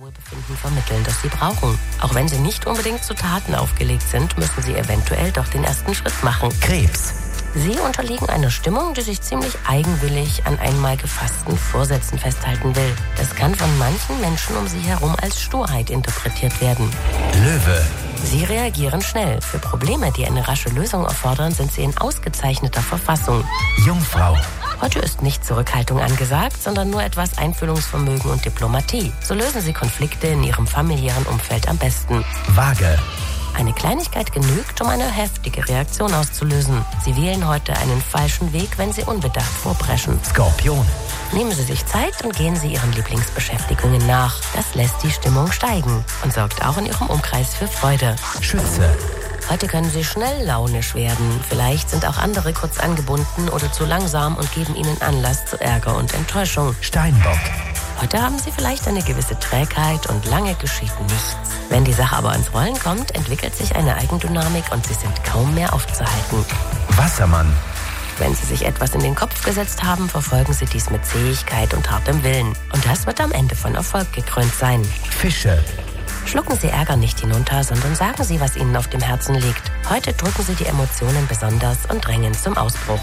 Wohlbefinden vermitteln, das sie brauchen. Auch wenn sie nicht unbedingt zu Taten aufgelegt sind, müssen sie eventuell doch den ersten Schritt machen. Krebs. Sie unterliegen einer Stimmung, die sich ziemlich eigenwillig an einmal gefassten Vorsätzen festhalten will. Das kann von manchen Menschen um sie herum als Sturheit interpretiert werden. Löwe. Sie reagieren schnell. Für Probleme, die eine rasche Lösung erfordern, sind sie in ausgezeichneter Verfassung. Jungfrau. Heute ist nicht Zurückhaltung angesagt, sondern nur etwas Einfühlungsvermögen und Diplomatie. So lösen Sie Konflikte in Ihrem familiären Umfeld am besten. Waage. Eine Kleinigkeit genügt, um eine heftige Reaktion auszulösen. Sie wählen heute einen falschen Weg, wenn Sie unbedacht vorpreschen. Skorpion. Nehmen Sie sich Zeit und gehen Sie Ihren Lieblingsbeschäftigungen nach. Das lässt die Stimmung steigen und sorgt auch in Ihrem Umkreis für Freude. Schütze. Heute können Sie schnell launisch werden. Vielleicht sind auch andere kurz angebunden oder zu langsam und geben Ihnen Anlass zu Ärger und Enttäuschung. Steinbock. Heute haben Sie vielleicht eine gewisse Trägheit und lange geschieht nichts. Wenn die Sache aber ans Rollen kommt, entwickelt sich eine Eigendynamik und Sie sind kaum mehr aufzuhalten. Wassermann. Wenn Sie sich etwas in den Kopf gesetzt haben, verfolgen Sie dies mit Zähigkeit und hartem Willen. Und das wird am Ende von Erfolg gekrönt sein. Fische. Schlucken Sie Ärger nicht hinunter, sondern sagen Sie, was Ihnen auf dem Herzen liegt. Heute drücken Sie die Emotionen besonders und drängen zum Ausbruch.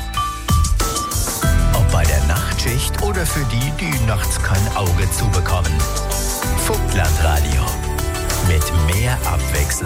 Ob bei der Nachtschicht oder für die, die nachts kein Auge zubekommen. Vogtlandradio. Mit mehr Abwechslung.